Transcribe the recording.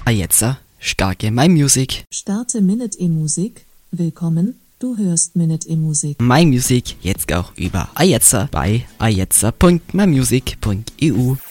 Ajetza, starke My Music. Starte Minute E-Musik. Willkommen, du hörst Minute E-Musik. My Music jetzt auch über Ajetza bei ajetza.mymusic.eu.